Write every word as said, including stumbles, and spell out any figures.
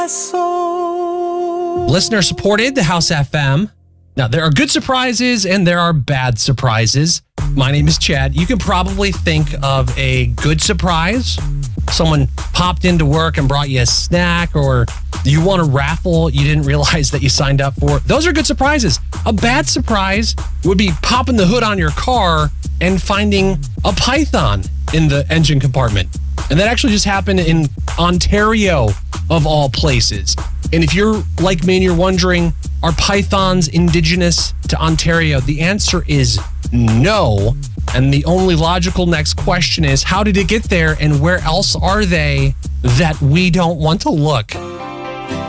Listener supported, the House F M. Now, there are good surprises and there are bad surprises. My name is Chad. You can probably think of a good surprise. Someone popped into work and brought you a snack, or you won a raffle you didn't realize that you signed up for. Those are good surprises. A bad surprise would be popping the hood on your car and finding a python in the engine compartment. And that actually just happened in Ontario, of all places. And if you're like me and you're wondering, are pythons indigenous to Ontario? The answer is no. And the only logical next question is, how did it get there and where else are they that we don't want to look?